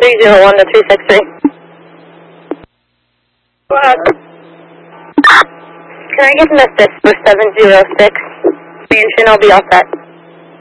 301 to 363. What? Can I get an assist for 706? Mansion, I'll be all set.